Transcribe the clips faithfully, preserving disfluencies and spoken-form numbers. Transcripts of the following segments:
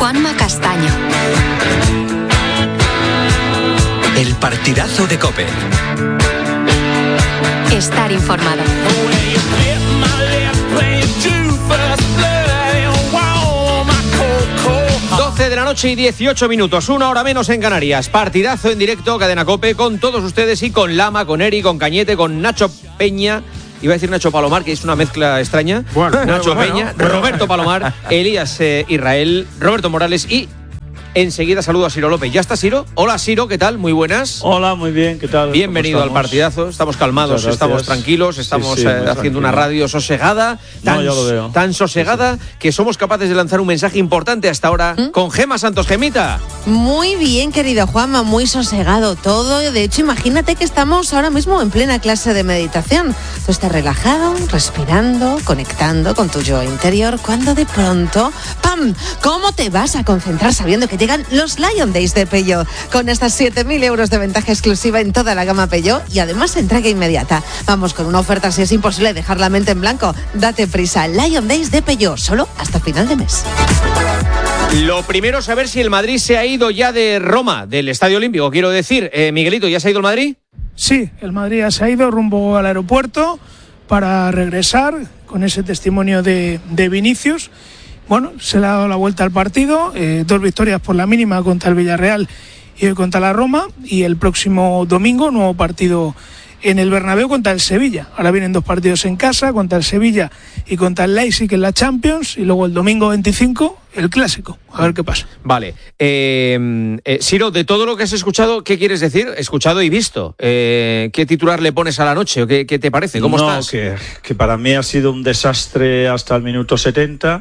Juanma Castaño. El partidazo de COPE. Estar informado. doce de la noche y dieciocho minutos, una hora menos en Canarias. Partidazo en directo, Cadena COPE, con todos ustedes y con Lama, con Eri, con Cañete, con Nacho Peña. Iba a decir Nacho Palomar, que es una mezcla extraña. Bueno, Nacho bueno, Peña, bueno. Roberto Palomar, Elías eh, Israel, Roberto Morales y... enseguida saludo a Ciro López. ¿Ya está Ciro? Hola Ciro, ¿qué tal? Muy buenas. Hola, muy bien, ¿qué tal? Bienvenido al partidazo. Estamos calmados, estamos tranquilos, estamos sí, sí, eh, haciendo tranquilo. Una radio sosegada, tan, no, yo lo veo. tan sosegada sí, sí. que somos capaces de lanzar un mensaje importante hasta ahora ¿Mm? con Gema Santos. Gemita. Muy bien, querido Juanma, muy sosegado todo. De hecho, imagínate que estamos ahora mismo en plena clase de meditación. Tú estás relajado, respirando, conectando con tu yo interior, cuando de pronto, ¡pam! ¿Cómo te vas a concentrar sabiendo que llegan los Lion Days de Peugeot, con hasta siete mil euros de ventaja exclusiva en toda la gama Peugeot y además entrega inmediata? Vamos con una oferta si es imposible dejar la mente en blanco. Date prisa, Lion Days de Peugeot, solo hasta final de mes. Lo primero es saber si el Madrid se ha ido ya de Roma, del Estadio Olímpico, quiero decir. Eh, Miguelito, ¿ya se ha ido el Madrid? Sí, el Madrid ya se ha ido rumbo al aeropuerto para regresar con ese testimonio de, de Vinicius. Bueno, se le ha dado la vuelta al partido, eh, dos victorias por la mínima contra el Villarreal y hoy contra la Roma, y el próximo domingo nuevo partido en el Bernabéu contra el Sevilla. Ahora vienen dos partidos en casa, contra el Sevilla y contra el Leipzig en la Champions, y luego el domingo veinticinco el Clásico. A ver qué pasa. Vale. Eh, eh, Ciro, de todo lo que has escuchado, ¿qué quieres decir? Escuchado y visto. Eh, ¿Qué titular le pones a la noche? ¿O qué, qué te parece? ¿Cómo no, estás? Que, que para mí ha sido un desastre hasta el minuto setenta.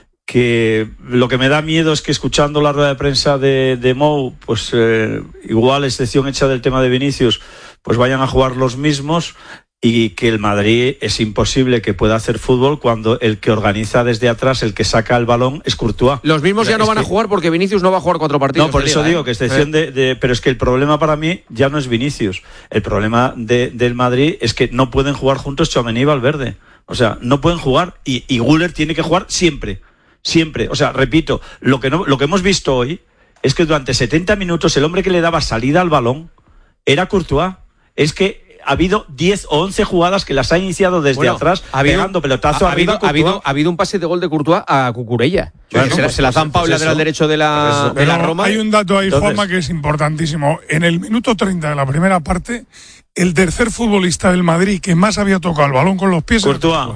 Que lo que me da miedo es que escuchando la rueda de prensa de, de Mou, pues eh, igual, excepción hecha del tema de Vinicius, pues vayan a jugar los mismos, y que el Madrid es imposible que pueda hacer fútbol cuando el que organiza desde atrás, el que saca el balón, es Courtois. Los mismos ya no van a jugar porque Vinicius no va a jugar cuatro partidos. No, por eso liga, digo ¿eh? que excepción de, de... Pero es que el problema para mí ya no es Vinicius. El problema de, del Madrid es que no pueden jugar juntos Tchouaméni y Valverde. O sea, no pueden jugar, y, y Güler tiene que jugar siempre. Siempre, o sea, repito, lo que no, lo que hemos visto hoy es que durante setenta minutos el hombre que le daba salida al balón era Courtois. Es que ha habido diez o once jugadas que las ha iniciado desde bueno, atrás, ha habido, pegando pelotazo ha, arriba. Ha habido, ha habido un pase de gol de Courtois a Cucurella. Bueno, se, pues, se la zampa pues, lateral derecho de la, de la Roma. Hay un dato ahí, Entonces, Juanma, que es importantísimo. En el minuto treinta de la primera parte, el tercer futbolista del Madrid que más había tocado el balón con los pies Courtois. Courtois.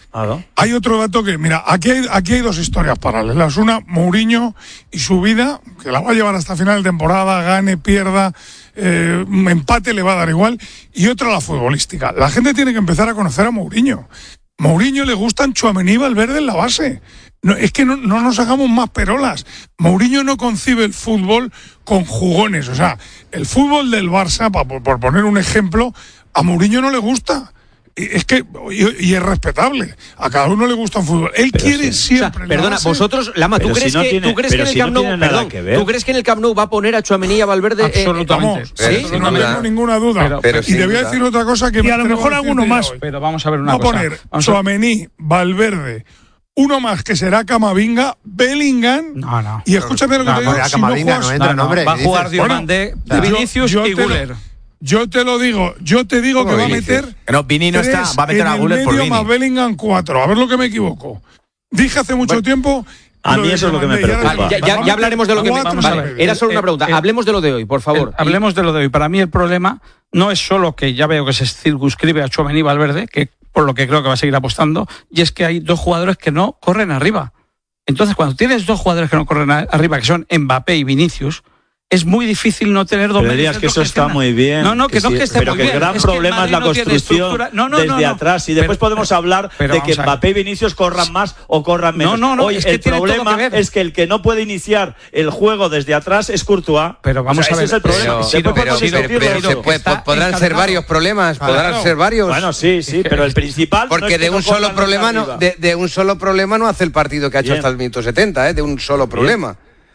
Hay otro dato que, mira, aquí hay, aquí hay dos historias paralelas. Una, Mourinho y su vida, que la va a llevar hasta final de temporada, gane, pierda, eh, empate, le va a dar igual. Y otra, la futbolística. La gente tiene que empezar a conocer a Mourinho. Mourinho le gustan Tchouaméni y Valverde en la base. No, es que no, no nos hagamos más perolas. Mourinho no concibe el fútbol con jugones. O sea, el fútbol del Barça, por, por poner un ejemplo, a Mourinho no le gusta. Es que, y, y es respetable, a cada uno le gusta un fútbol. Él pero quiere sí. siempre. O sea, perdona, base, vosotros, Lama, ¿tú crees, si no que, tiene, ¿tú crees que en el si Camp Nou, no perdón, ¿tú crees que en el Camp Nou va a poner a Tchouaméni y a Valverde? Absolutamente. Eh, ¿Sí? No tengo ninguna duda. Pero, pero y te voy a decir otra cosa que y a lo mejor alguno más. Hoy. Pero vamos a ver una va cosa. Va a poner Tchouaméni, Valverde, uno más que será Camavinga, Bellingham. No, no. Y escúchame lo que no, te digo. No, Camavinga no, no entra, no, hombre. Va a jugar Diomandé, bueno, Vinicius yo, yo y Güler. Yo te lo digo, yo te digo que va a meter. No, Vini no está, va a meter a Güler por Vini. Más Bellingham cuatro, a ver lo que me equivoco. Dije hace mucho bueno, tiempo. A mí eso es lo que me preocupa. Ya, ya, ya hablaremos de lo que me vamos vale, Era solo una pregunta. El, el, hablemos de lo de hoy, por favor. El, hablemos de lo de hoy. Para mí el problema no es solo que ya veo que se circunscribe a Tchouaméni y Valverde, que por lo que creo que va a seguir apostando, y es que hay dos jugadores que no corren arriba. Entonces, cuando tienes dos jugadores que no corren arriba, que son Mbappé y Vinicius, es muy difícil no tener doble. Pero dirías que eso está muy bien. No, no, que, que no sí, que esté pero muy que bien. el gran es problema que es la no construcción no, no, desde no, no, atrás. Y después pero, podemos hablar pero de que Mbappé y Vinicius corran más o corran menos. No, no, no, Hoy es que el problema que es que el que no puede iniciar el juego desde atrás es Courtois. Pero vamos o sea, a ver. Ese es el problema. Pero, pero, pero, pero, pero se puede, podrán ser varios problemas, podrán claro. ser varios. Bueno, sí, sí, pero el principal. Porque no es de un solo problema no, de, de un solo problema no hace el partido que ha hecho Bien. hasta el minuto setenta, ¿eh? De un solo problema.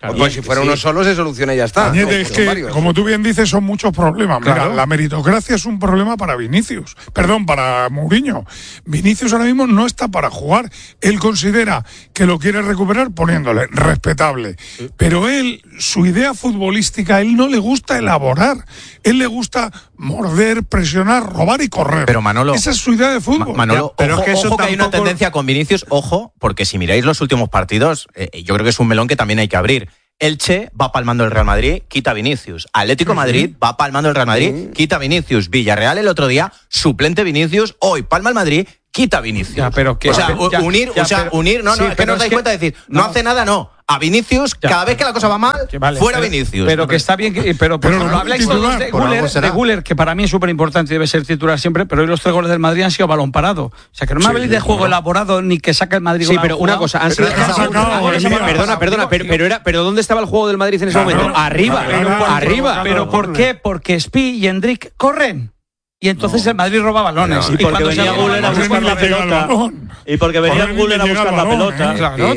Claro, pues si fuera sí. uno solo se soluciona y ya está. Cañete, no, es que, varios. como tú bien dices, son muchos problemas. Claro. Mira, la meritocracia es un problema para Vinicius. Perdón, para Mourinho. Vinicius ahora mismo no está para jugar. Él considera que lo quiere recuperar poniéndole respetable. Pero él, su idea futbolística, a él no le gusta elaborar. Él le gusta morder, presionar, robar y correr. Pero Manolo, esa es su idea de fútbol. Ma- Manolo, pero ojo, es que, eso ojo que hay una tampoco... tendencia con Vinicius, ojo, porque si miráis los últimos partidos, eh, yo creo que es un melón que también hay que abrir. Elche va palmando el Real Madrid, quita Vinicius. Atlético Madrid va palmando el Real Madrid, quita Vinicius. Villarreal el otro día, suplente Vinicius. Hoy palma el Madrid, quita Vinicius. Ya, pero que, o sea, ya, unir, ya, o sea, pero, unir, no, no, sí, es que no os dais que, cuenta de decir, no, no hace nada, no. A Vinicius, ya, cada vez que la cosa va mal, vale, fuera pero, Vinicius. Pero que está bien, que, pero, pero, pero no habláis todos de Güler, de Güler, que para mí es súper importante y debe ser titular siempre, pero hoy los tres goles del Madrid han sido balón parado. O sea, que no me sí, habléis de juego claro. elaborado ni que saca el Madrid. Sí, pero una cosa, han sido... Perdona, perdona, pero, pero, era, pero ¿dónde estaba el juego del Madrid en ese claro, momento? Arriba, claro, claro, arriba. Pero ¿por qué? Porque Spi y Endrick corren. Y entonces no. el Madrid roba balones. No, y, y porque venía Güler a buscar la pelota. Y porque venía Güler a buscar la pelota. ¿eh? Claro.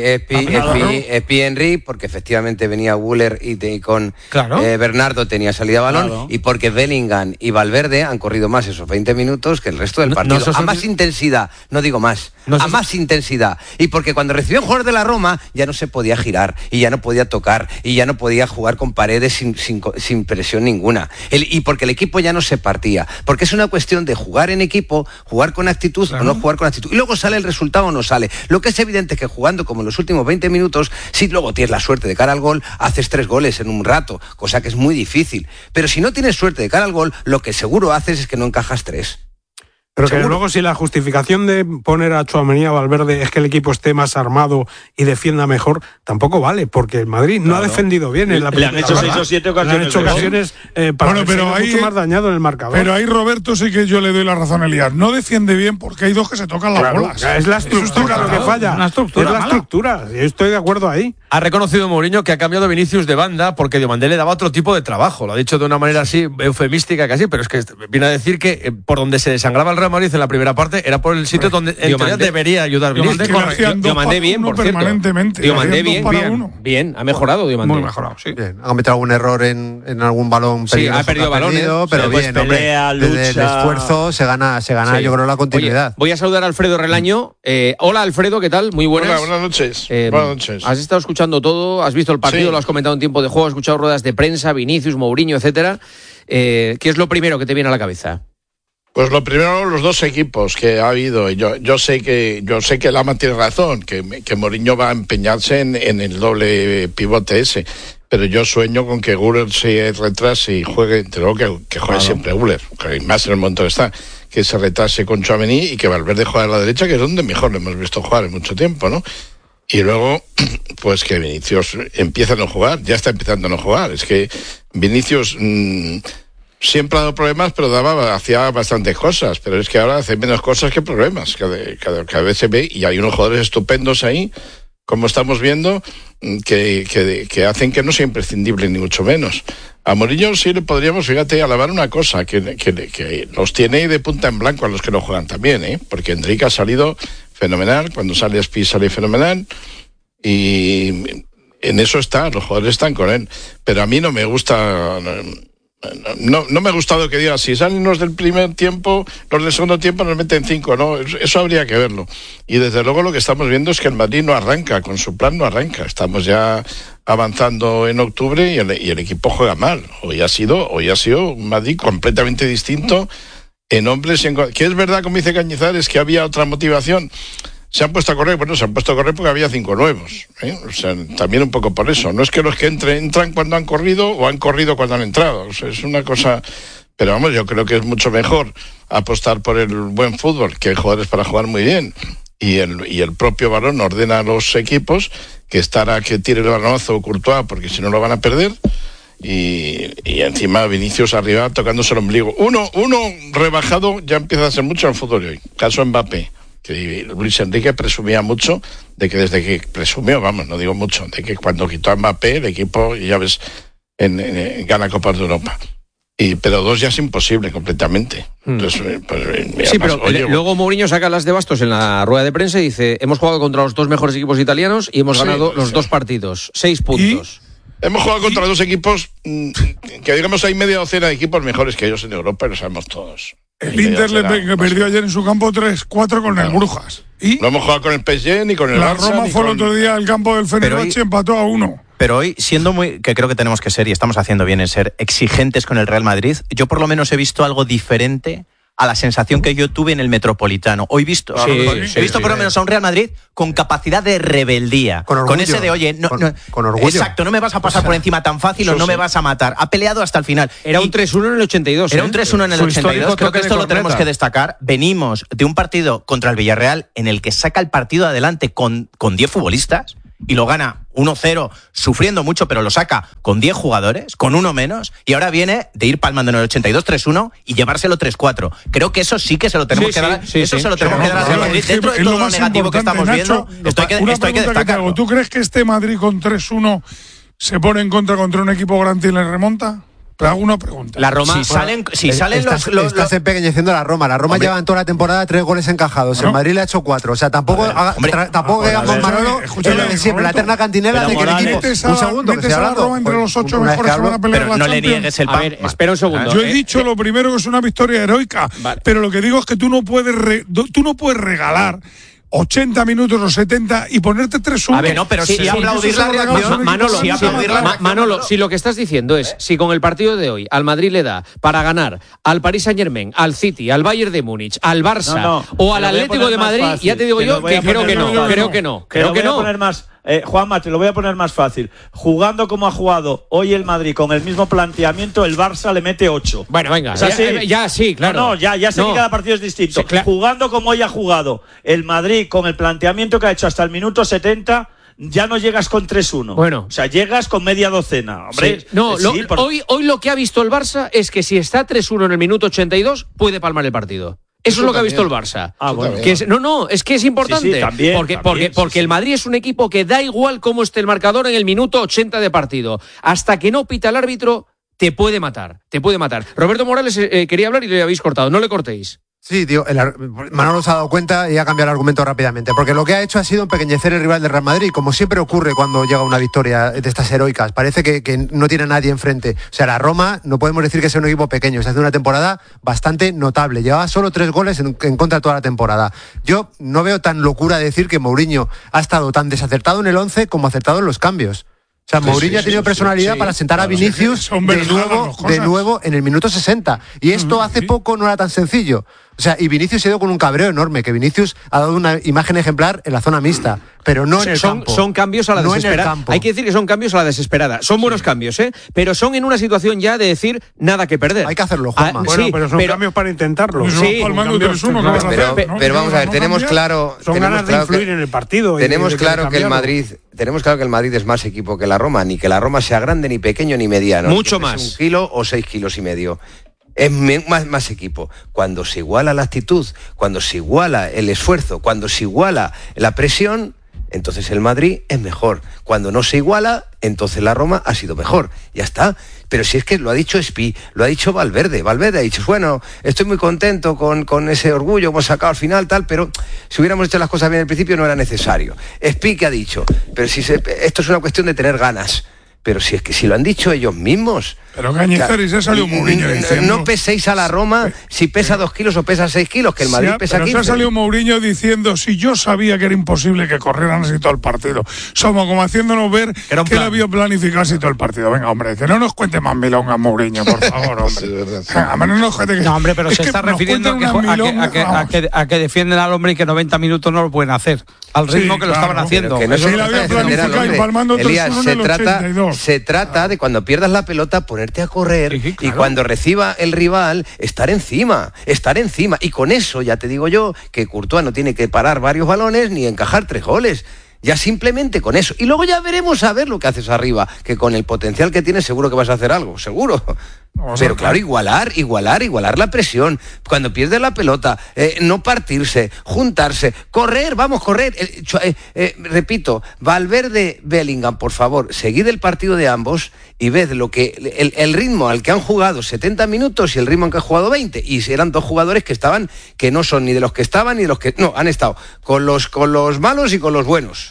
Espi Henry, porque efectivamente venía Güler y, te, y con claro. eh, Bernardo tenía salida a balón. Claro. Y porque Bellingham y Valverde han corrido más esos veinte minutos que el resto del partido. No, no, a más que... intensidad, no digo más. No, a más intensidad. Y porque cuando recibió un jugador de la Roma ya no se podía girar. Y ya no podía tocar. Y ya no podía jugar con paredes sin, sin, sin presión ninguna. El, y porque el equipo ya no se partía. Porque es una cuestión de jugar en equipo, jugar con actitud claro. o no jugar con actitud. Y luego sale el resultado o no sale. Lo que es evidente es que jugando como en los últimos veinte minutos, si luego tienes la suerte de cara al gol, haces tres goles en un rato, cosa que es muy difícil. Pero si no tienes suerte de cara al gol, lo que seguro haces es que no encajas tres. Pero que luego si la justificación de poner a Tchouaméni a Valverde es que el equipo esté más armado y defienda mejor, tampoco vale, porque el Madrid no claro. ha defendido bien en la Le han hecho seis o siete ocasiones. Le han hecho ocasiones eh, para bueno, pero ahí, mucho más dañado en el marcador. Pero ahí Roberto sí que yo le doy la razón a Elías. No defiende bien porque hay dos que se tocan las claro, bolas. Es la estructura lo que falla. Una estructura es la mala. estructura. Yo estoy de acuerdo ahí. Ha reconocido Mourinho que ha cambiado Vinicius de banda porque Diomandé le daba otro tipo de trabajo. Lo ha dicho de una manera así eufemística casi, pero es que viene a decir que eh, por donde se desangraba el Real Madrid en la primera parte era por el sitio donde en teoría debería ayudar Vinicius. Diomandé bien, por cierto. Diomandé bien, bien, bien, ha mejorado Diomandé. Muy mejorado, sí. Bien. Ha cometido algún error en, en algún balón peligroso. Sí, ha perdido balones, perdido, pero pues bien, pelea, hombre. Lucha. Desde el esfuerzo se gana, se gana, sí. yo creo, la continuidad. Oye, voy a saludar a Alfredo Relaño. Eh, hola, Alfredo, ¿qué tal? Muy buenas. Hola, buenas noches. Eh, buenas noches. Has estado escuchando todo, has visto el partido, sí. lo has comentado en tiempo de juego, has escuchado ruedas de prensa, Vinicius, Mourinho, etcétera. Eh, ¿Qué es lo primero que te viene a la cabeza? Pues lo primero, los dos equipos que ha habido. Yo, yo sé que yo sé que Lama tiene razón, que, que Mourinho va a empeñarse en, en el doble pivote ese. Pero yo sueño con que Güler se retrase y juegue, te digo que, que juegue claro. siempre Güler, más en el momento que está, que se retrase con Tchouaméni y que Valverde juegue a la derecha, que es donde mejor lo hemos visto jugar en mucho tiempo, ¿no? Y luego, pues que Vinicius empiece a no jugar, ya está empezando a no jugar. Es que Vinicius mmm, siempre ha dado problemas, pero daba, hacía bastantes cosas, pero es que ahora hace menos cosas que problemas, cada, cada, cada vez se ve, y hay unos jugadores estupendos ahí, como estamos viendo, que, que, que hacen que no sea imprescindible, ni mucho menos. A Mourinho sí le podríamos, fíjate, alabar una cosa, que, que, que los tiene de punta en blanco a los que no juegan también, ¿eh? Porque Enrique ha salido fenomenal, cuando sale Spi sale fenomenal, y en eso está, los jugadores están con él. Pero a mí no me gusta... No, no me ha gustado que diga, si salen los del primer tiempo, los del segundo tiempo nos meten cinco, no, eso habría que verlo. Y desde luego lo que estamos viendo es que el Madrid no arranca, con su plan no arranca. Estamos ya avanzando en octubre y el, y el equipo juega mal. Hoy ha sido, hoy ha sido un Madrid completamente distinto en hombres y en... Que es verdad, como dice Cañizares, que había otra motivación. Se han puesto a correr, bueno, se han puesto a correr porque había cinco nuevos, ¿eh? O sea, también un poco por eso. No es que los que entren, entran cuando han corrido o han corrido cuando han entrado. O sea, es una cosa... Pero vamos, yo creo que es mucho mejor apostar por el buen fútbol, que hay jugadores para jugar muy bien. Y el, y el propio Balón ordena a los equipos que estará que tire el balonazo Courtois, porque si no lo van a perder. Y, y encima Vinicius arriba tocándose el ombligo. Uno, uno rebajado ya empieza a ser mucho el fútbol de hoy. Caso Mbappé. Que Luis Enrique presumía mucho de que desde que presumió, vamos, no digo mucho, de que cuando quitó a Mbappé el equipo, ya ves, en, en, en, gana Copas de Europa. Y, pero dos ya es imposible completamente. Entonces, pues, sí, pero oye, luego Mourinho saca las de bastos en la rueda de prensa y dice, hemos jugado contra los dos mejores equipos italianos y hemos sí, ganado los sí. dos partidos, seis puntos. Hemos jugado contra dos equipos mmm, que digamos hay media docena de equipos mejores que ellos en Europa, y lo sabemos todos. El Inter le pe- perdió ayer en su campo tres cuatro con el Brujas. ¿Y? No hemos jugado con el P S G ni con el La Barça, Roma fue con... el otro día al campo del Fenerbahce y empató a uno. Pero hoy, siendo muy, que creo que tenemos que ser, y estamos haciendo bien en ser exigentes con el Real Madrid, yo por lo menos he visto algo diferente a la sensación que yo tuve en el Metropolitano. Hoy visto, Sí, he sí, visto sí, por lo sí. menos a un Real Madrid con capacidad de rebeldía. Con orgullo. ese de, oye, no, con, no, con orgullo. Exacto, no me vas a pasar O sea, por encima tan fácil o no sí. me vas a matar. Ha peleado hasta el final. Era Y un tres uno en el ochenta y dos. Era ¿eh? un tres uno en el Su ochenta y dos. histórico Creo que toque esto de lo tenemos corneta. que destacar. Venimos de un partido contra el Villarreal en el que saca el partido adelante con, con diez futbolistas y lo gana uno cero, sufriendo mucho, pero lo saca con diez jugadores, con uno menos, y ahora viene de ir palmando en el ochenta y dos tres uno y llevárselo tres cuatro. Creo que eso sí que se lo tenemos Sí, que sí, dar. sí, eso sí. se lo tenemos Pero que dar no, al Real claro, Madrid. es que Dentro de es todo lo lo más negativo que estamos importante, viendo, Nacho, esto hay que, una esto hay que pregunta que te hago. destacarlo. ¿Tú crees que este Madrid con tres uno se pone en contra contra un equipo grande y le remonta? Te hago una pregunta. La Roma, Si salen, si Es- salen estás, los, los- estás empequeñeciendo a la Roma. La Roma Hombre. lleva en toda la temporada tres goles encajados. Bueno. El Madrid le ha hecho cuatro. O sea, tampoco, A ver, haga- hombre. tra- tampoco Ah, digamos, a ver, Manolo, escúchame, es lo de siempre, la Roberto. eterna cantinela Pero de que el Morales, equipo. metes a Un la- segundo, que metes estoy a la hablando. Roma entre Pues, los ocho una vez mejores que que van a hablo- pelear pero la no le Champions. niegues el a pan. ver, espera un segundo. Yo he eh, dicho lo primero que es una victoria heroica, Vale. pero lo que digo es que tú no puedes re- tú no puedes regalar ochenta minutos o setenta y ponerte tres uno. A ver, no, pero sí, sí, aplaudir eso la se lo reacción, regalas a un Manolo, equipo sí, grande, aplaudir la se llama- Ma- Manolo, si lo que estás diciendo es, si con el partido de hoy al Madrid le da para ganar al Paris Saint-Germain, al City, al Bayern de Múnich, al Barça No, no, o te al lo voy a Atlético poner de más Madrid, fácil, ya te digo te lo yo voy a que creo poner que más no, fácil. creo que no, Te creo lo que voy a no. poner más, eh, Juanma, te lo voy a poner más fácil. Jugando como ha jugado hoy el Madrid con el mismo planteamiento, el Barça le mete ocho. Bueno, venga, O sea, ya, sí. eh, ya sí, claro. No, no, ya, ya sé No. que cada partido es distinto. Sí, claro. Jugando como hoy ha jugado el Madrid con el planteamiento que ha hecho hasta el minuto setenta, ya no llegas con tres uno. Bueno. O sea, llegas con media docena. Hombre, Sí. No, eh, lo- sí, por- hoy, hoy lo que ha visto el Barça es que si está tres uno en el minuto ochenta y dos, puede palmar el partido. Eso, Eso es lo que ha también. visto el Barça. Ah, bueno. Que es- no, no, es que es importante. Sí, sí, también, porque también, porque, sí, porque sí. el Madrid es un equipo que da igual cómo esté el marcador en el minuto ochenta de partido. Hasta que no pita el árbitro, te puede matar. Te puede matar. Roberto Morales eh, quería hablar y le habéis cortado. No le cortéis. Sí, tío, el ar- Manolo se ha dado cuenta y ha cambiado el argumento rápidamente, porque lo que ha hecho ha sido empequeñecer el rival del Real Madrid, como siempre ocurre cuando llega una victoria de estas heroicas. Parece que, que no tiene a nadie enfrente. O sea, la Roma no podemos decir que sea un equipo pequeño, se hace una temporada bastante notable. Llevaba solo tres goles en, en contra de toda la temporada. Yo no veo tan locura decir que Mourinho ha estado tan desacertado en el once como acertado en los cambios. O sea, Sí, Mourinho sí, ha tenido sí, personalidad sí, para sentar a claro. Vinicius Son de verjadas nuevo, las cosas. de nuevo en el minuto sesenta. Y esto hace poco no era tan sencillo. O sea, y Vinicius se ha ido con un cabreo enorme, que Vinicius ha dado una imagen ejemplar en la zona mixta, pero no en el son, campo. son cambios a la No en el desesperada. campo. Hay que decir que son cambios a la desesperada. Son buenos cambios, ¿eh? Pero son en una situación ya de decir nada que perder. Hay que hacerlo, Ah, Juanma. Bueno, sí, pero son cambios para intentarlo. Pues Sí, van palmando cambios- tres uno, ¿qué claro. vas a Pero, hacer? ¿no? pero vamos a ver, ¿No tenemos cambiar? claro, Son tenemos ganas de claro influir que, en el partido. y tenemos de claro que el cambiarlo. Madrid, tenemos claro que el Madrid es más equipo que la Roma, ni que la Roma sea grande, ni pequeño, ni mediano. Mucho ni que pese más. Un kilo o seis kilos y medio. Es me- más, más equipo. Cuando se iguala la actitud, cuando se iguala el esfuerzo, cuando se iguala la presión, entonces el Madrid es mejor. Cuando no se iguala, entonces la Roma ha sido mejor. Ya está. Pero si es que lo ha dicho Espi, lo ha dicho Valverde. Valverde ha dicho, bueno, estoy muy contento con, con ese orgullo, hemos sacado al final, tal, pero si hubiéramos hecho las cosas bien al principio no era necesario. Espi, ¿qué ha dicho? Pero si se, esto es una cuestión de tener ganas. Pero si es que si lo han dicho ellos mismos. Pero Cañizares se ha salido Mourinho diciendo. No peséis a la Roma si pesa dos kilos o pesa seis kilos, que el Madrid Sí, pesa pero se ha quince. salido Mourinho diciendo, si yo sabía que era imposible que corrieran así todo el partido. Somos como haciéndonos ver que, era un él plan. había planificado así todo el partido. Venga, hombre, que no nos cuente más milongas, Mourinho, por favor, hombre. Sí, es verdad, sí. Venga, hombre, no nos cuente que... No, hombre, pero es se que está nos refiriendo cuentan que, unas a, que, a, milongas, que, a, vamos. que, a que defienden al hombre y que noventa minutos no lo pueden hacer al Sí, ritmo que lo claro. estaban haciendo. Pero que no Eso se Él lo había está diciendo. defender al planificado y hombre. palmando tres Elías, uno en se el trata, ochenta y dos. se trata de cuando pierdas la pelota ponerte a correr Sí, sí, y claro. cuando reciba el rival estar encima, estar encima. Y con eso ya te digo yo que Courtois no tiene que parar varios balones ni encajar tres goles. Ya simplemente con eso. Y luego ya veremos a ver lo que haces arriba, que con el potencial que tienes seguro que vas a hacer algo, seguro. Vamos Pero a- claro, igualar, igualar, igualar la presión. Cuando pierdes la pelota, eh, no partirse, juntarse, correr, vamos, correr. Eh, cho- eh, eh, repito, Valverde, Bellingham, por favor, seguid el partido de ambos y ved lo que el, el ritmo al que han jugado setenta minutos y el ritmo al que han jugado veinte. Y eran dos jugadores que estaban, que no son ni de los que estaban ni de los que... No, han estado con los, con los malos y con los buenos.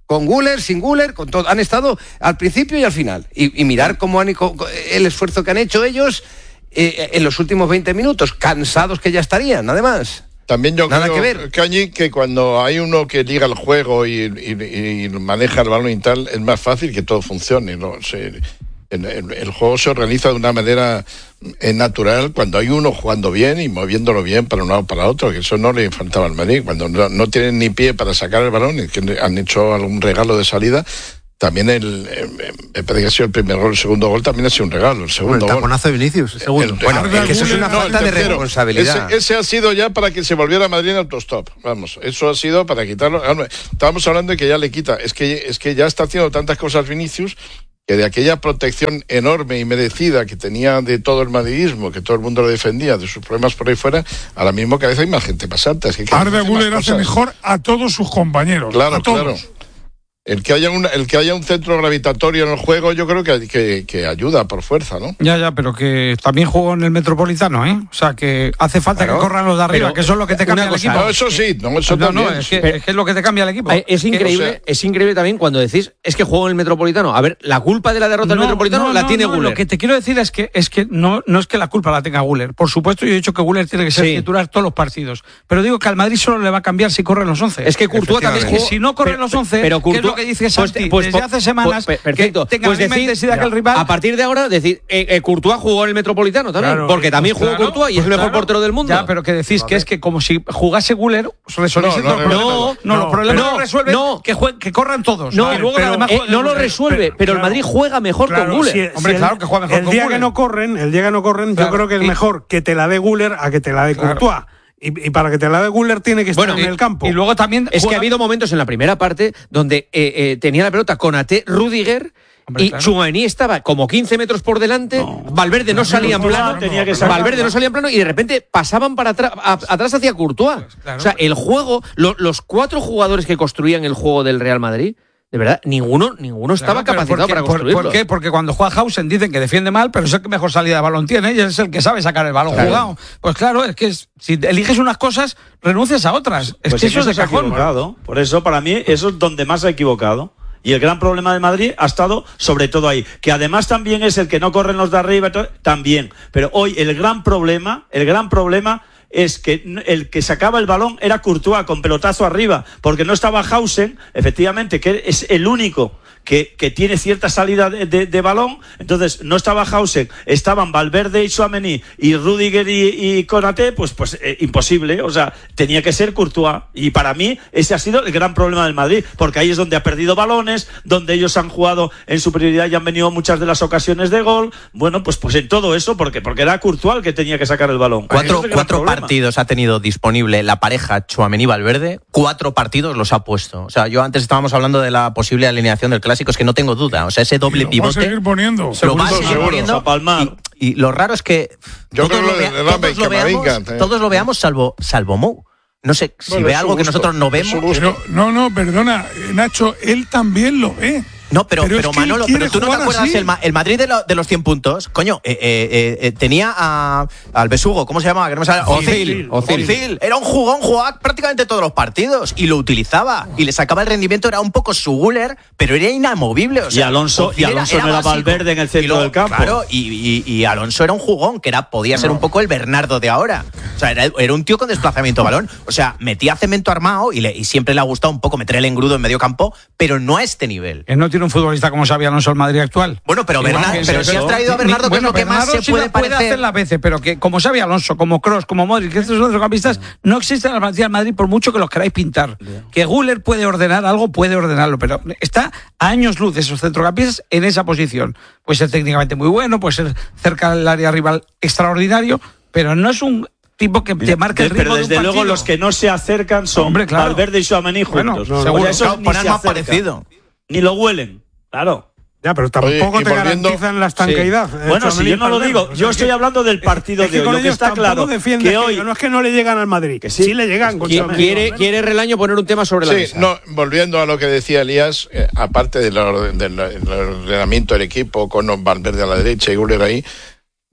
con Güler, sin Güler, con todo. Han estado al principio y al final. Y, y mirar cómo han, el esfuerzo que han hecho ellos eh, en los últimos veinte minutos, cansados que ya estarían, además. También yo Nada creo, que ver. Cañi, que cuando hay uno que liga el juego y, y, y maneja el balón y tal, es más fácil que todo funcione, ¿no? Se, el, el, el juego se organiza de una manera eh, natural cuando hay uno jugando bien y moviéndolo bien para un lado para otro, que eso no le faltaba al Madrid. Cuando no, no tienen ni pie para sacar el balón y que han hecho algún regalo de salida. También el, eh, me parece que ha sido el primer gol, el segundo gol también ha sido un regalo. El segundo bueno, el taconazo gol. de Vinicius. El segundo. El, bueno, es que eso es una no, falta de responsabilidad. Ese, ese ha sido ya para que se volviera a Madrid en autostop. Vamos, eso ha sido para quitarlo. Estábamos hablando de que ya le quita. Es que, es que ya está haciendo tantas cosas Vinicius que de aquella protección enorme y merecida que tenía de todo el madridismo, que todo el mundo lo defendía, de sus problemas por ahí fuera, ahora mismo cada vez hay más gente pasante. Es que Arda Güler hace mejor a todos sus compañeros. Claro, a todos. claro. El que haya un, el que haya un centro gravitatorio en el juego, yo creo que, que, que ayuda por fuerza, ¿no? Ya, ya, pero que también jugó en el Metropolitano, ¿eh? O sea, que hace falta claro, que corran los de arriba, que eso es lo que te cambia el equipo. No, eso sí, no, eso no, también. No, es que, es que es lo que te cambia el equipo. Es increíble, o sea, es increíble también cuando decís, es que juego en el Metropolitano. A ver, la culpa de la derrota del no, Metropolitano no, la no, tiene no, Güler. Lo que te quiero decir es que, es que no, no es que la culpa la tenga Güler. Por supuesto, yo he dicho que Güler tiene que ser sí. titular todos los partidos. Pero digo que al Madrid solo le va a cambiar si corren los once. Es que Courtois también jugó. Si no corren pero, los once, pero Courtois, ¿qué es lo que dice Santi? Pues, Desde hace semanas pues, perfecto. que tenga pues la misma decir, intensidad que el rival. A partir de ahora, decir, eh, eh, Courtois jugó en el Metropolitano también, claro, porque también pues jugó claro, Courtois y pues es el mejor claro. portero del mundo. Ya, pero que decís vale. que es que como si jugase Güler, resolviese no, todos los problemas. No, no, los problemas no, no resuelven no. que, jueguen, que corran todos. No, y luego pero, además eh, no lo resuelve, pero, pero claro, el Madrid juega mejor claro, con Güler. Si, Hombre, si claro el, que juega mejor el con día Güler. que no corren, el día que no corren, claro, yo creo que es y, mejor que te la dé Güler a que te la dé claro. Courtois. Y, y para que te la dé Güler tiene que estar bueno, en y, el campo. Y luego también es juega... que ha habido momentos en la primera parte donde eh, eh, tenía la pelota Konaté, Rudiger. Hombre, y claro. Tchouaméni estaba como quince metros por delante, no, Valverde no, no salía en plano, tenía que Valverde no salía en plano y de repente pasaban para atrás, a, atrás hacia Courtois. Pues claro, o sea, el juego, lo, los cuatro jugadores que construían el juego del Real Madrid, de verdad, ninguno, ninguno estaba claro, capacitado para construirlo. ¿Por qué? Porque cuando juega Hausen dicen que defiende mal, pero es el que mejor salida de balón tiene y es el que sabe sacar el balón claro. jugado. Pues claro, es que es, si eliges unas cosas, renuncias a otras. Es pues que eso es de se ha cajón. equivocado. Por eso, para mí, eso es donde más se ha equivocado. Y el gran problema de Madrid ha estado sobre todo ahí, que además también es el que no corren los de arriba, también. Pero hoy el gran problema, el gran problema es que el que sacaba el balón era Courtois con pelotazo arriba, porque no estaba Hausen, efectivamente, que es el único que, que tiene cierta salida de, de, de balón. Entonces no estaba Hausen, estaban Valverde y Tchouaméni y Rudiger y, y Konaté, pues, pues eh, imposible, o sea, tenía que ser Courtois. Y para mí ese ha sido el gran problema del Madrid, porque ahí es donde ha perdido balones, donde ellos han jugado en superioridad y han venido muchas de las ocasiones de gol. Bueno, pues, pues en todo eso, porque, porque era Courtois el que tenía que sacar el balón. Cuatro, es cuatro partidos ha tenido disponible la pareja Tchouaméni-Valverde, cuatro partidos los ha puesto. O sea, yo antes estábamos hablando de la posible alineación del Clásico, es que no tengo duda. O sea, ese doble y lo pivote. Va a seguir poniendo. Lo va a seguir seguro, poniendo. Y, y lo raro es que yo todos, creo lo, vea, de, de todos, lo veamos, eh. todos lo veamos salvo, salvo Mou. No sé, si bueno, ve algo gusto, que nosotros no vemos. Pero, no, no, perdona, Nacho, él también lo ve. No, pero, pero, pero es Manolo, pero tú no te acuerdas, el, el Madrid de, lo, de los cien puntos, coño, eh, eh, eh, tenía a, al besugo, ¿cómo se llamaba? Que no me sale, Ozil, Ozil. Ozil. Era un jugón, jugaba prácticamente todos los partidos y lo utilizaba y le sacaba el rendimiento, era un poco su Güler, pero era inamovible. O sea, y Alonso, y Alonso era, era no era Valverde en el centro luego, del campo. Claro, y, y, y Alonso era un jugón, que era podía ser no. un poco el Bernardo de ahora. O sea, era, era un tío con desplazamiento de balón. O sea, metía cemento armado y, le, y siempre le ha gustado un poco meter el engrudo en medio campo, pero no a este nivel. Él no tiene un futbolista como Xavi Alonso el Madrid actual. Bueno, pero, Bernardo, pero si has traído a Bernardo, que es lo que más se puede parecer. Puede hacer las veces, pero que como Xavi Alonso, como Kroos, como Modric, que estos centrocampistas no existen en la plantilla del Madrid por mucho que los queráis pintar. Que Güler puede ordenar algo, puede ordenarlo, pero está a años luz de esos centrocampistas en esa posición. Puede ser técnicamente muy bueno, puede ser cerca del área rival extraordinario, pero no es un tipo que te marque el ritmo pero desde de un luego partido. los que no se acercan son Hombre, claro. Valverde y Tchouaméni juntos. Bueno, no, seguro, no, eso claro, ni poner se más acercan, parecido. Ni lo huelen, claro. Ya, pero tampoco Oye, te volviendo... garantizan la estanqueidad. Sí. Bueno, si yo no lo digo, yo estoy hablando del partido es que de hoy. Lo que está claro que hoy no es que no le llegan al Madrid, que sí, sí le llegan. Con quiere, quiere, quiere Relaño poner un tema sobre la sí, mesa. No, volviendo a lo que decía Elías, eh, aparte del, del, del ordenamiento del equipo con Valverde a la derecha y Güler ahí,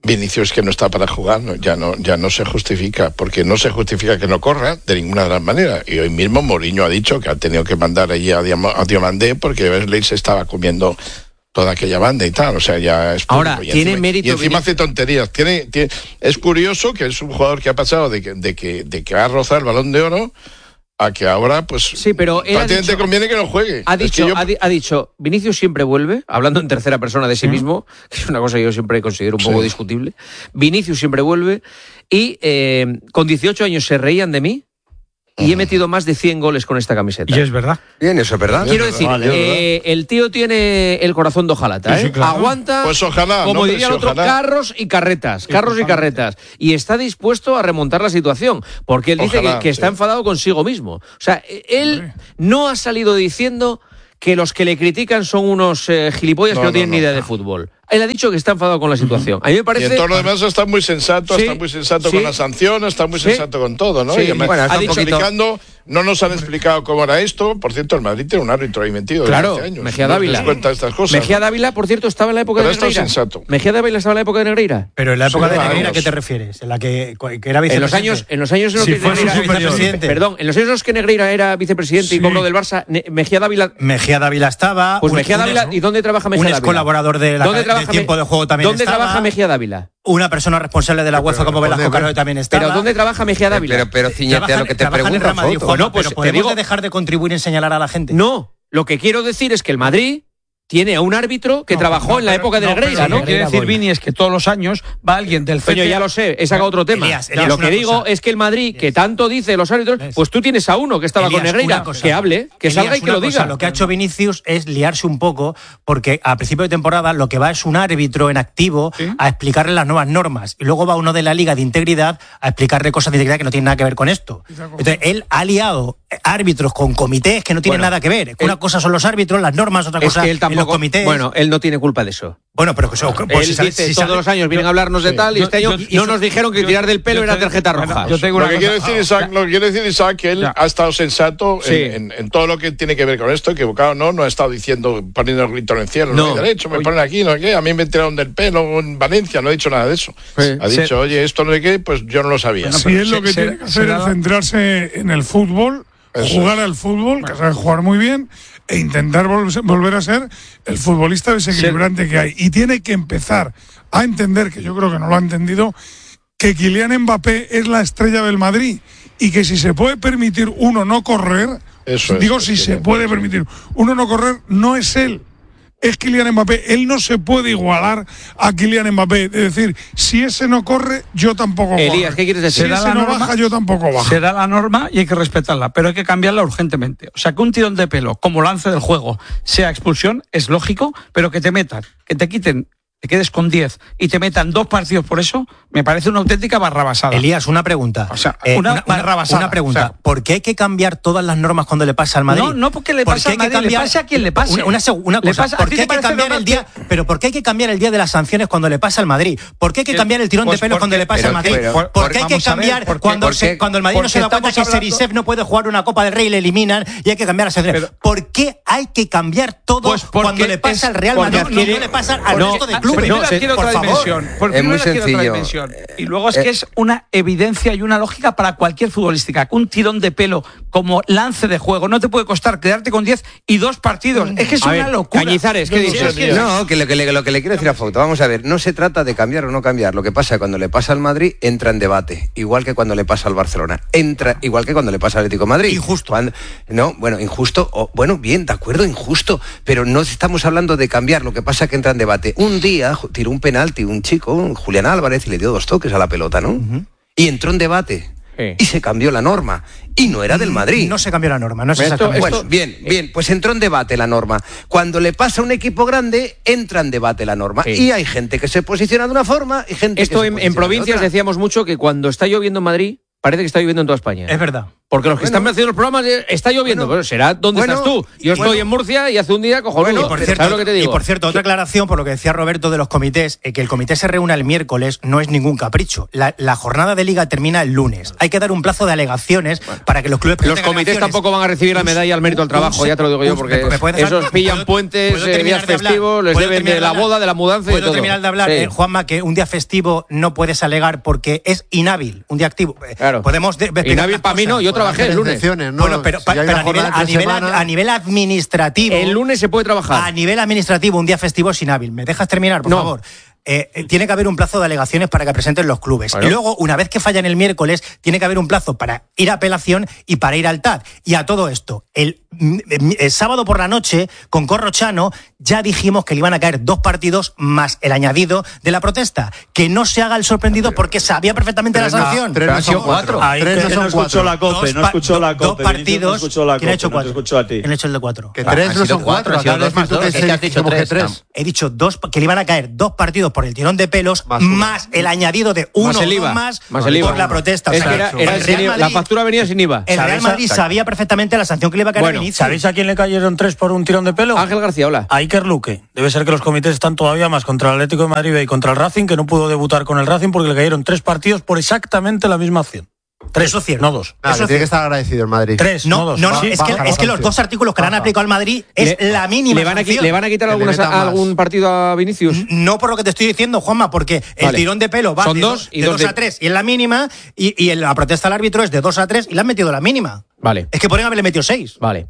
Vinicius que no está para jugar, no, ya no ya no se justifica, porque no se justifica que no corra de ninguna de las maneras. Y hoy mismo Mourinho ha dicho que ha tenido que mandar allí a, Diam- a Diomandé porque Wesley se estaba comiendo toda aquella banda y tal, o sea, ya es ahora público. tiene encima, mérito y encima Vinic- hace tonterías. Tiene, tiene, es curioso que es un jugador que ha pasado de que de que de que va a rozar el Balón de Oro a que ahora, pues, sí, pero él prácticamente ha dicho, conviene que no juegue. Ha Es que dicho, yo- ha, di- ha dicho, Vinicius siempre vuelve, hablando en tercera persona de sí mismo, que es una cosa que yo siempre considero un poco Sí. discutible. Vinicius siempre vuelve y eh, con dieciocho años se reían de mí y he metido más de cien goles con esta camiseta. Y es verdad. Bien, eso es verdad. Quiero decir, Vale, eh, el tío tiene el corazón de hojalata, Sí, ¿eh? sí, claro. Aguanta, Pues ojalá, como no, diría el sí, otro, ojalá. carros y carretas, carros y carretas. Y está dispuesto a remontar la situación, porque él dice Ojalá, que, que está sí. enfadado consigo mismo. O sea, él no ha salido diciendo que los que le critican son unos eh, gilipollas No, que no, no, tienen no. ni idea de fútbol. Él ha dicho que está enfadado con la situación. A mí me Y parece... en todo lo demás está muy sensato, Sí, está muy sensato sí. con las sanciones, está muy Sí. sensato con todo, ¿no? Sí, Y además, bueno, está ha dicho- explicando, no nos han explicado cómo era esto. Por cierto, el Madrid tiene un árbitro ahí metido desde Claro, hace años. Mejía No Dávila. les cuenta estas cosas. Mejía Dávila, por cierto, estaba en la época Pero de esto es Negreira. sensato. Mejía Dávila estaba en la época de Negreira. Pero en la época Sí, de vamos. Negreira, ¿a qué te refieres? En la que, que era En los vicepresidente. años, en los años en los Si que fue su Negreira- vicepresidente. Perdón, en los años en los que Negreira era vicepresidente Sí. y cobro del Barça, Ne- Mejía Dávila. Mejía Dávila estaba. Pues un- Mejía un Dávila, ex- ¿y dónde trabaja Mejía Un Dávila? ex colaborador de la ¿Dónde de trabaja tiempo Me- de juego también ¿Dónde estaba. trabaja Mejía Dávila? Una persona responsable de la UEFA como Velasco Carrero también estaba. ¿Pero dónde trabaja Mejía Dávila? Pero, pero ciñete a lo que te Trabaja en el pregunto, Real Madrid, Fouto. Juanma, No, pues pero te podemos digo- de dejar de contribuir en señalar a la gente. No, lo que quiero decir es que el Madrid tiene a un árbitro que No, trabajó no, en la pero- época de no, Negreira, pero ¿no? Lo que quiere decir Vini es que todos los años va alguien del C T. Coño, ya lo sé, he sacado otro tema. Elías, Elías, lo que una digo cosa. es que el Madrid, que tanto dice los árbitros, pues tú tienes a uno que estaba Elías, con Negreira, una cosa. que hable, que Elías, salga y que una lo cosa, diga. Lo que ha hecho Vinicius es liarse un poco, porque a principio de temporada lo que va es un árbitro en activo a explicarle las nuevas normas. Y luego va uno de la Liga de Integridad a explicarle cosas de integridad que no tienen nada que ver con esto. Entonces, él ha liado árbitros con comités que no tienen Bueno, nada que ver. él- Una cosa son los árbitros, las normas, otra Es cosa que él en los tampoco. comités. Bueno, él no tiene culpa de eso. Bueno, pero que eso, pues él si sale- dice si todos sale- los años vienen yo- a hablarnos de sí. tal y Yo- este año yo- no nos dijeron que yo- tirar del pelo yo era te- tarjeta bueno, roja. yo tengo Lo una que, quiere cosa- decir Isaac, lo que quiere decir Isaac que él Ya. ha estado sensato en, Sí. en- en todo lo que tiene que ver con esto, equivocado no, no ha estado diciendo, poniendo el grito en el cielo, no, No. hay derecho, me Oye. ponen aquí, no sé qué, a mí me tiraron del pelo en Valencia, no ha dicho nada de eso. Sí. Ha Se- dicho, oye, esto no sé qué, pues yo no lo sabía. Bueno, Si pero él lo se- que se- tiene que hacer será- es centrarse en el fútbol, Eso jugar al fútbol, que sabe jugar muy bien, e intentar vol- volver a ser el futbolista desequilibrante que hay. Y tiene que empezar a entender, que yo creo que no lo ha entendido, que Kylian Mbappé es la estrella del Madrid y que si se puede permitir uno no correr, Eso es, digo es si que se no puede puede ser. permitir uno no correr, no es él. Es Kylian Mbappé, él no se puede igualar a Kylian Mbappé. Es decir, si ese no corre, yo tampoco Elías, corro. ¿qué quieres decir? Si Será ese la no norma- baja, yo tampoco bajo. Será la norma y hay que respetarla, pero hay que cambiarla urgentemente. O sea, que un tirón de pelo como lance del juego sea expulsión es lógico, pero que te metan, que te quiten, te quedes con diez y te metan dos partidos por eso, me parece una auténtica barrabasada. Elías, una pregunta. O sea, Eh, una barrabasada. una pregunta. O sea, ¿Por qué hay que cambiar todas las normas cuando le pasa al Madrid? No, no porque le ¿Por pasa qué al hay que Madrid, le cambiar- pase a quien le pase. Una, una seg- una Le cosa, pasa- ¿a ¿por ti qué te hay que parece cambiar normal el día? que- Pero ¿por qué hay que cambiar el día de las sanciones cuando le pasa al Madrid? ¿Por qué hay que Que- cambiar el tirón pues de pelo porque- cuando le pasa pero- al Madrid? pero- ¿Por porque qué hay que vamos a ver, cambiar porque- cuando, porque- se- cuando el Madrid no se da porque cuenta que estamos hablando- Serisef no puede jugar una Copa del Rey y le eliminan y hay que cambiar las sanciones? Pero- ¿Por qué hay que cambiar todo Pues porque cuando le pasa es- al Real porque Madrid y adquiere- no le pasa al no, resto de ah, clubes? Primero No, se- adquiere por otra favor. dimensión. Por Es muy primero adquiere otra sencillo. dimensión. Y luego es Eh, que es una evidencia y una lógica para cualquier futbolística. Un tirón de pelo como lance de juego no te puede costar quedarte con diez y dos partidos. Es que es A una ver, locura. Cañizares, ¿qué Sí, dices? es que- No, que lo que, le, lo que le quiero decir a Fouto, vamos a ver, no se trata de cambiar o no cambiar. Lo que pasa es que cuando le pasa al Madrid entra en debate, igual que cuando le pasa al Barcelona, entra igual que cuando le pasa al Atlético de Madrid. Injusto. Cuando- no, bueno, injusto, o, bueno, bien, de acuerdo, injusto, pero no estamos hablando de cambiar, lo que pasa es que entra en debate. Un día ju- tiró un penalti un chico, un Julián Álvarez, y le dio dos toques a la pelota, ¿no? Y entró en debate. Sí. Y se cambió la norma. Y no era del Madrid. No se cambió la norma, no es Esto- exactamente. Bueno, bien, bien, pues entró en debate la norma. Cuando le pasa a un equipo grande, entra en debate la norma. Sí. Y hay gente que se posiciona de una forma y gente Esto que se en, posiciona en de provincias otra. decíamos mucho que cuando está lloviendo en Madrid, parece que está lloviendo en toda España. Es verdad. Porque los que bueno, están haciendo los programas está lloviendo, bueno, pero será donde bueno, estás tú. Yo estoy bueno, en Murcia y hace un día cojonudo. Bueno, y por cierto, ¿sabes lo que te digo? Y por cierto, otra aclaración por lo que decía Roberto de los comités, eh, que el comité se reúna el miércoles no es ningún capricho. La, la jornada de liga termina el lunes. Hay que dar un plazo de alegaciones bueno, para que los clubes Los comités tampoco van a recibir la medalla al mérito del trabajo, ya te lo digo yo, porque ¿me, me esos pillan ¿puedo, puentes, ¿puedo eh, días festivos, les deben de la boda, de la mudanza y todo. ¿Puedo terminar de hablar, sí. eh, Juanma, que un día festivo no puedes alegar porque es inhábil, un día activo? Claro. Podemos de, inhábil para mí no, yo trabajé el lunes. Bueno, pero Pero a nivel, a, nivel, a nivel administrativo... El lunes se puede trabajar. A nivel administrativo, un día festivo es inhábil. ¿Me dejas terminar, por no. favor? Eh, tiene que haber un plazo de alegaciones para que presenten los clubes. Bueno. Y luego, una vez que fallan el miércoles, tiene que haber un plazo para ir a apelación y para ir al T A D. Y a todo esto, el, el, el sábado por la noche, con Corrochano, ya dijimos que le iban a caer dos partidos más el añadido de la protesta. Que no se haga el sorprendido porque sabía perfectamente la sanción. Tres no son cuatro. Tres no escuchó la COPE, no escuchó la COPE. Dos partidos. ¿Quién ha hecho cuatro? Escuchó a ti. ¿Quién ha hecho el de cuatro? Que tres no son cuatro. He dicho dos, que le iban a caer dos partidos por el tirón de pelos, más, más el añadido de uno más el IVA, más, más el IVA. por la protesta. Es o sea, que era, era el Madrid, la factura venía sin IVA. El Real Madrid sabía perfectamente la sanción que le iba a caer bueno, a Vinicius. ¿Sabéis a quién le cayeron tres por un tirón de pelo? Ángel García, hola. A Iker Luque. Debe ser que los comités están todavía más contra el Atlético de Madrid y contra el Racing, que no pudo debutar con el Racing porque le cayeron tres partidos por exactamente la misma acción. Tres, eso es cierto. No dos. Ah, eso tiene que estar agradecido el Madrid. Tres, no, no dos. No, no, sí, es, que, es que los dos artículos que le han aplicado al Madrid es le, la mínima ¿le van, a, sanción. ¿Le van a quitar algunas, a, algún partido a Vinicius? No por lo que te estoy diciendo, Juanma, porque el vale. tirón de pelo va Son de dos, y de dos de... a tres y en la mínima, y, y la protesta al árbitro es de dos a tres y le han metido la mínima. Vale. Es que podrían haberle metido seis. Vale.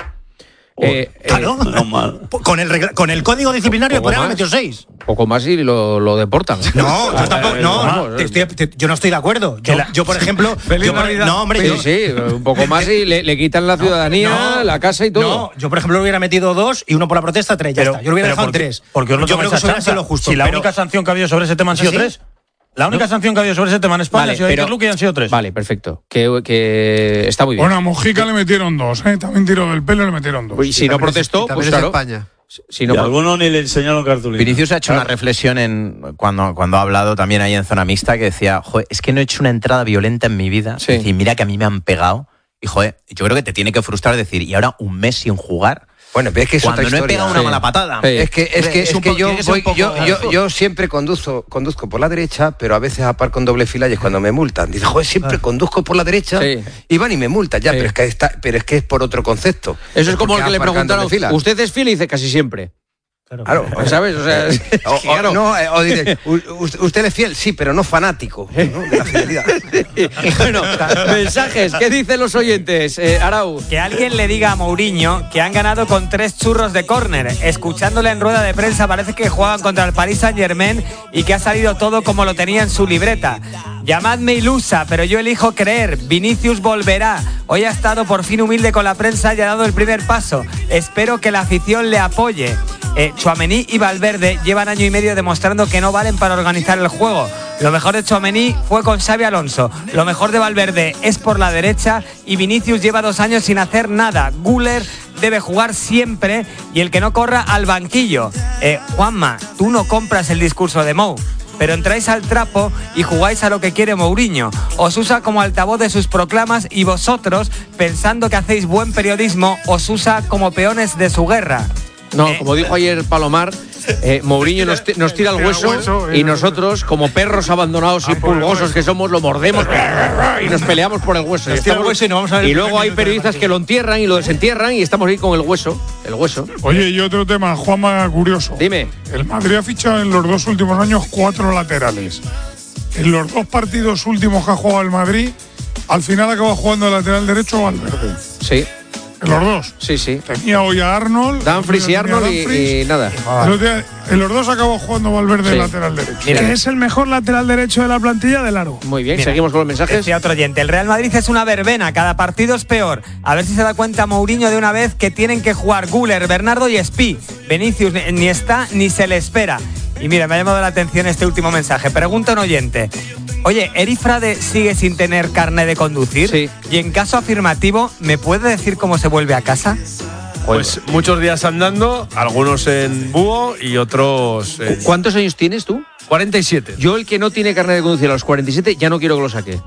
Eh, claro, eh, no mal. Con, el, con el código disciplinario podrían haber metido seis. Poco más y lo, lo deportan. No, yo tampoco. No, te estoy, te, yo no estoy de acuerdo. Yo, yo por ejemplo. yo por, no, hombre. Sí, yo, sí, un poco más y le, le quitan la ciudadanía, no, no, la casa y todo. No, yo por ejemplo hubiera metido dos y uno por la protesta, tres. Ya pero, está. Yo lo hubiera dejado porque, tres. Porque yo creo que eso hubiera sido lo justo. Si la pero, única sanción que ha habido sobre ese tema han sido ¿sí? tres. La única no. sanción que ha habido sobre ese tema en España vale, ha sido Iker Luque y han sido tres. Vale, perfecto. Que, que está muy bien. Bueno, a Mojica le metieron dos, ¿eh? También tiró del pelo y le metieron dos. Y si no protestó, pues claro. España. Si no, y algunos ni le enseñaron cartulina. Vinicius ha hecho claro. una reflexión en cuando, cuando ha hablado también ahí en zona mixta que decía, joder, es que no he hecho una entrada violenta en mi vida. Sí. Y mira que a mí me han pegado. Y joder, yo creo que te tiene que frustrar decir, y ahora un mes sin jugar. Bueno, pero es que es cuando otra no historia. he pegado una sí. mala patada. Sí. Es que es que, es, es que yo, voy, poco, yo, yo, yo siempre conduzco, conduzco por la derecha, pero a veces aparco en doble fila y es cuando me multan. Dice, joder, siempre conduzco por la derecha sí. y van y me multan. Ya, sí. pero, es que está, pero es que es por otro concepto. Eso es como el que le preguntaron, ¿usted es fiel? Y dice, casi siempre. Claro, claro, ¿sabes? O sea, o, claro. o, no, o dice, usted es fiel, sí, pero no fanático, ¿no? De la fidelidad. Bueno, mensajes, ¿qué dicen los oyentes? Eh, Arau. Que alguien le diga a Mourinho que han ganado con tres churros de córner. Escuchándole en rueda de prensa parece que juegan contra el Paris Saint-Germain y que ha salido todo como lo tenía en su libreta. Llamadme ilusa, pero yo elijo creer. Vinicius volverá. Hoy ha estado por fin humilde con la prensa y ha dado el primer paso. Espero que la afición le apoye. Eh, Tchouaméni y Valverde llevan año y medio demostrando que no valen para organizar el juego. Lo mejor de Tchouaméni fue con Xabi Alonso. Lo mejor de Valverde es por la derecha y Vinicius lleva dos años sin hacer nada. Güler debe jugar siempre y el que no corra al banquillo. Eh, Juanma, tú no compras el discurso de Mou, pero entráis al trapo y jugáis a lo que quiere Mourinho. Os usa como altavoz de sus proclamas y vosotros, pensando que hacéis buen periodismo, os usa como peones de su guerra. No, eh, como dijo ayer Palomar, eh, Mourinho nos, nos tira el hueso y nosotros, como perros abandonados y pulgosos que somos, lo mordemos y nos peleamos por el hueso. Y, estamos, hueso y, no vamos a ver y luego hay periodistas que lo entierran y lo desentierran y estamos ahí con el hueso, el hueso. Oye, y otro tema, Juanma, curioso. Dime. El Madrid ha fichado en los dos últimos años cuatro laterales. En los dos partidos últimos que ha jugado el Madrid, al final acaba jugando el lateral derecho Valverde. Sí. En los dos. Sí, sí. Tenía hoy a Arnold. Danfries y Arnold y, y nada. Día, en los dos acabó jugando Valverde sí. lateral derecho. Mira, que es el mejor lateral derecho de la plantilla del Aro. Muy bien, Mira, seguimos con los mensajes. Decía otro oyente, el Real Madrid es una verbena, cada partido es peor. A ver si se da cuenta Mourinho de una vez que tienen que jugar Güler, Bernardo y Spi. Vinicius ni está ni se le espera. Y mira, me ha llamado la atención este último mensaje. Pregunta un oyente. Oye, ¿Eri Frade sigue sin tener carnet de conducir? Sí. Y en caso afirmativo, ¿me puede decir cómo se vuelve a casa? Pues muchos días andando, algunos en búho y otros... En... ¿Cuántos años tienes tú? cuarenta y siete. Yo el que no tiene carnet de conducir a los cuarenta y siete ya no quiero que lo saque.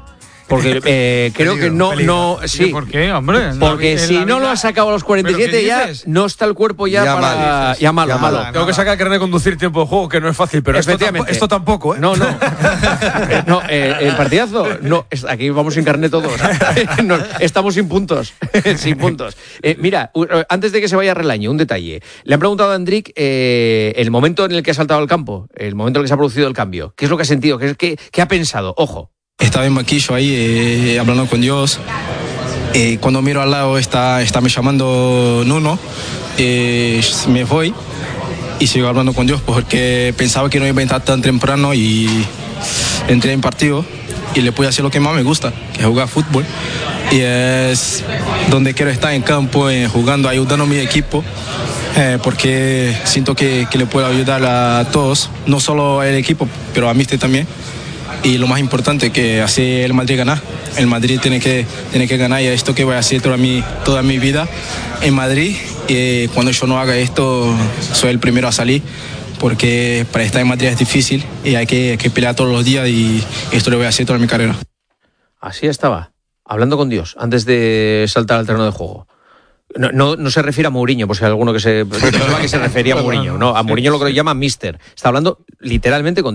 Porque eh, creo peligro, que no, peligro. no, sí. ¿Por qué, hombre? Porque la, si no vida... lo has sacado a los cuarenta y siete ya no está el cuerpo ya, ya para mal, ya malo, ya malo. Tengo que sacar carnet de conducir tiempo de juego, que no es fácil, pero esto tampoco, esto tampoco, ¿eh? No, no. no, eh, el partidazo, no, aquí vamos sin carnet todos. no, estamos sin puntos, sin puntos. Eh, mira, antes de que se vaya Relaño, un detalle. Le han preguntado a Endrick eh, el momento en el que ha saltado al campo, el momento en el que se ha producido el cambio. ¿Qué es lo que ha sentido? ¿Qué, qué, qué ha pensado? Ojo. Estaba en banquillo ahí eh, hablando con Dios. Eh, cuando miro al lado está, está me llamando Nuno. Eh, me voy y sigo hablando con Dios porque pensaba que no iba a entrar tan temprano y entré en partido y le pude hacer lo que más me gusta, que es jugar fútbol. Y es donde quiero estar en campo, eh, jugando, ayudando a mi equipo. Eh, porque siento que, que le puedo ayudar a todos, no solo al equipo, pero a mí también. Y lo más importante, que hace el Madrid ganar. El Madrid tiene que, tiene que ganar y esto que voy a hacer toda mi, toda mi vida en Madrid. Y cuando yo no haga esto, soy el primero a salir, porque para estar en Madrid es difícil y hay que, hay que pelear todos los días y esto lo voy a hacer toda mi carrera. Así estaba, hablando con Dios, antes de saltar al terreno de juego. No, no, no se refiere a Mourinho, por si hay alguno que se, que se refería a Mourinho. No, a Mourinho lo que llama Mister. Está hablando literalmente con